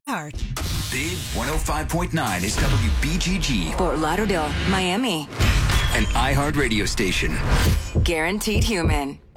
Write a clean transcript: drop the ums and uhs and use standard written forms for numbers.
Heart. Big 105.9 is WBGG, Fort Lauderdale, Miami. an iHeart radio station. Guaranteed Human.